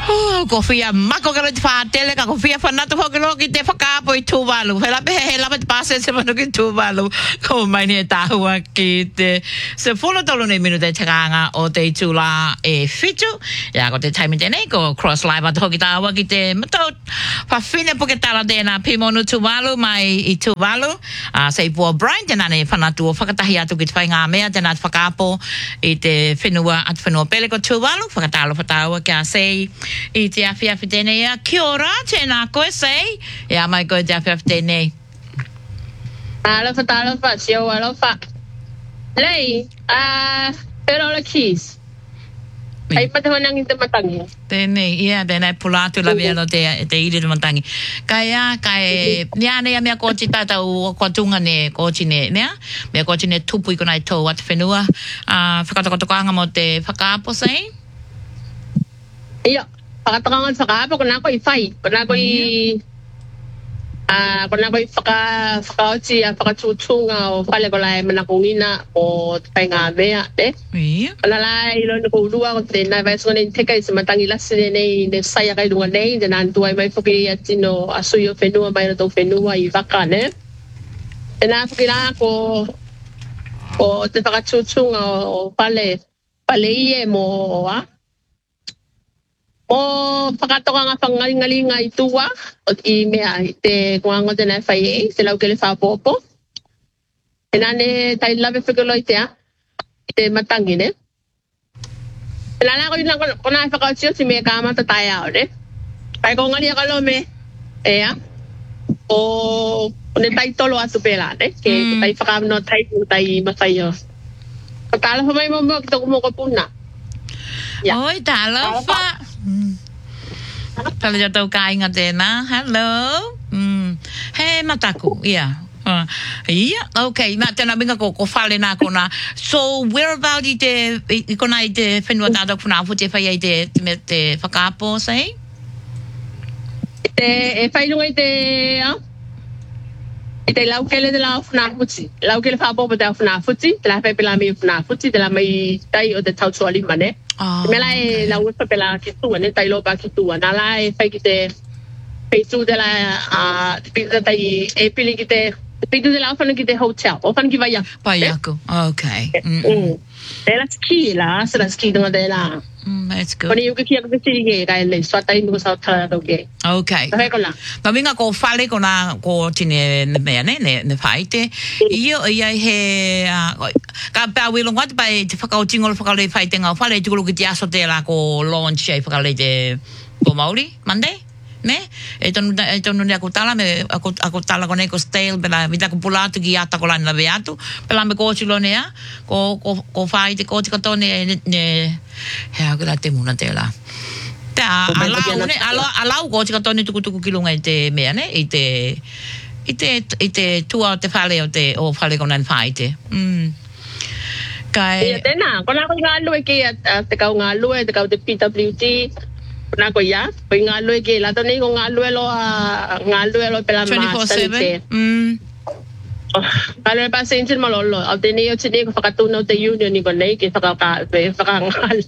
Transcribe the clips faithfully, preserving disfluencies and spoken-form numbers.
Oh, kofia mako kalo te whaatele ka kofia whanatu whakaro ki te whakaapo I tūwalu. He lape he lape te pāse se manu ki tūwalu. Ko mai ni e tāhua ki te se whola tolo nei minu te takanga o te tūla e whitu. Ia ko te taimi tēnei ko cross live atu hoki tāua ki te matau whawhine poke tala tēnā pimonu tūwalu mai I tūwalu. Uh, sei pua Brian tēnā ne whanatu o whakatahi atu ki te whai ngā mea tēnā te whakaapo I te whenua atu whenua pele ko tūwalu. Whakatalo whataua kia sei I te awhi awhi tēnei a kia ora, tēnā koe sei. Ia mai koe te awhi awhi tēnei. Alofa, talofa, sio alofa. Lei, uh, pero la keys. Ai pata wanang te matangi. Tēnei, ia, tēnei pulatu la via te, te iri te matangi. Kai a, kai, nia nea mea kōchi tātau o kua tunga ne kōchi ne, nea? Mea kōchi ne tupu I konai tō atu whenua. Uh, whakatokotokanga mo te whakaapo sei? Ia. Pagkatangan sa kapa ko na ko I-fight ko na ko I ah ko na ko I-faka fakauti a fakatutsunga o kale ko lai manakungina o tainga mea te Ia ala lai lo ko lua ko te na vai so ne teka I matangi lasi nei ne saya kai dunga nei de nan tuai mai foki atino asuyo fenua mai to fenua I vaka ne e na foki la ko o te fakatutsunga o pale pale ie mo a O pakatoka nga pangalingalinga I tua o I mea I te kuango te nai whai e se lau ke le whapopo. E nane tai lawe whikoloi te a I te matangi ne. E nana ko ina kona I whakautio si mea kāmata tai ao ne. Kai ko ngari akalo me e a o ne tai tolo atu pela ne. Ke mm. tai whakamno tai tai mawhai o. Ko tala whamai mo mo ki toko mo ko puna. Yeah. Oi, talofa. Tala ja tau ka inga tēnā. Hello. Mm. He mataku, yeah. Uh, yeah, okay. Nā tēnā minga ko, ko whale nā kona. So, where about I te, I kona I te whenua tātou whanau te whai ai te, te, te whakaapo, sei? Te, e whainunga I te, uh, I te laukele te lau whanawhuti. Laukele whapopo te lau whanawhuti. Te la whai pela mi whanawhuti. Te la mai tai o te tautua lima, ne? Oh, me la e la usa pela ki tua ne tai lopa ki tua na la e fai ki te peitu de la a peitu tai e pili ki te peitu de la fana ki te hotel o fana ki vai vai aku okay mm mm ela ski la sa la ski de la mm that's good oni uke ki aku te ge ga le so tai no sa ta do ge okay vai kola ma vinga ko fale kona ko tine ne ne ne ne faite io ia he ka pa wi longa pa te whakautingo whakale faite ngā whale tukuru ki te aso te la ko launch ai whakale te ko Māori Monday ne e tonu e tonu ne ako tala me ako ako tala ko nei ko stale pela vita ko pulatu ki ata ko la na beatu pela me ko chilo ne ko ko ko faite ko ti ko ne ne he agora te muna te la ta ala ne ala ala ko ti ko ne tuku tuku kilunga I te mea ne I te I te I te tua te whale o te o whale ko nan faite mm kai e tena ko na ko ngā lue ki te kau ngā lue te kau te P W T na ko ya ko ngā lue ki la toni ko ngā lue lo ngā lue lo pela ma twenty-four seven mm Kalo pa sa insin malolo au te neo tini ko whakatuna o te union ni ko nei ki whakaka whakangal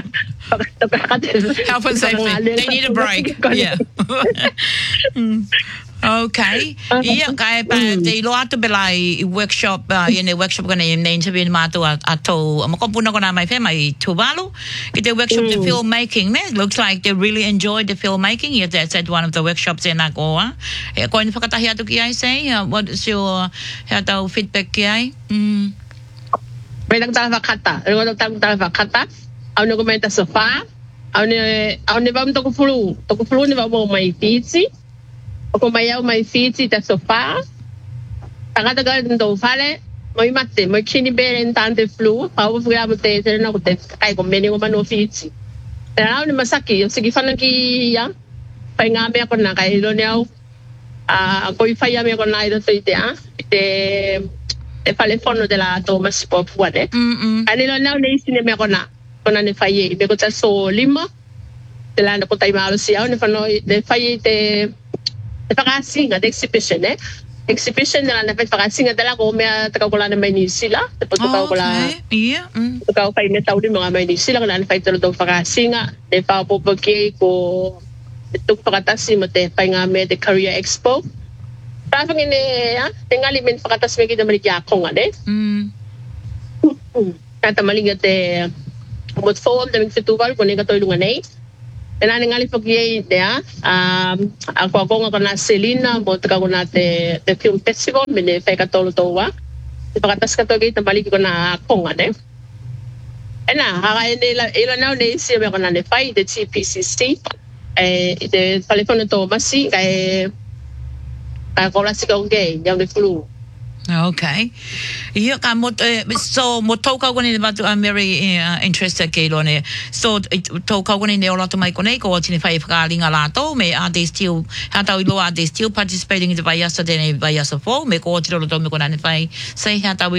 health and safety they need a break yeah mm. Okay. Ia kai pa te lo atu bela I workshop uh, you know workshop kana I nei interview ni matu ato makopuna kona mai fe mai Tuvalu ki te workshop mm. the filmmaking ne looks like they really enjoyed the filmmaking yeah that's at one of the workshops in Agoa e ko ni whakatahi atu ki ai say uh, what is your how feedback ki ai mm May nagtang kata ano nagtang kata au no komenta sofa au ne au ne vam to ko flu to ko flu ne va mo mai pizzi o mai au mai fiti te sofa tagata ga ndo fale moi mate moi kini bere tante flu au fuga bote te na ko te ai ko meni ko mano fiti era ni masaki o sigi fana ki ya pai nga me ko na kai lo ne au a ko I fai me ko na ida te a te e fale fono de la Thomas Pop wade mm ani lo na ne sine me ko na ko na ne fai be ko ta so lima de la ko tai malo si au ne fano de fai te e whakasinga de exhibition, eh? exhibition na na whakasinga dala ko mea taka ko la na may New Zealand tapos taka ko la yeah mm taka pa ina tao ni mga may New Zealand na na talo do whakasinga de pa po pagki ko tuk pakatasi mo te pa nga me the Career Expo tapos ngini ya tingali men pakatas me kita mali yakong ade mm tata malinga te mo form de festival ko ni ka toilungan nei Ena ningali pagi dia um ako ako nga na Selina mo taka ko na te te film festival mene fa ka tolo towa te pakatas ka togi ta balik ko na ako nga de ena haka ene la ila na ne si me ko na ne fai de T P C C eh de telephone to masi kai ka ko la si ko ge ya de flu Okay. Ia ka mo so mo toka kone ba tu I'm very uh, interested ke lone. So toka kone ne ola to mai kone ko tini fai whakalinga lato me are they still how tau ilo are they still participating in the Vayasa de Vayasa four me ko tiro to me kona ne fai say how tau